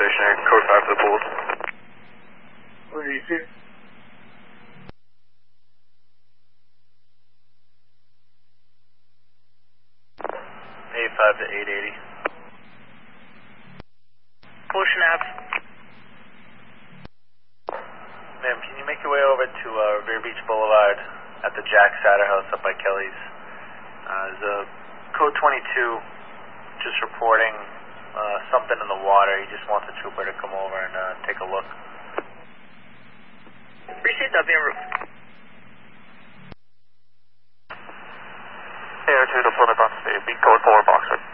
stationary, code 5 to the pools. What do you see? 85 to 880. Ocean Ave. Ma'am, can you make your way over to Revere Beach Boulevard at the Jack Satter House up by Kelly's? There's a code 22 just reporting something in the water. He just wants a trooper to come over and take a look. Appreciate that being route. Air to the Plymouth on State, beat code 4 Boxer.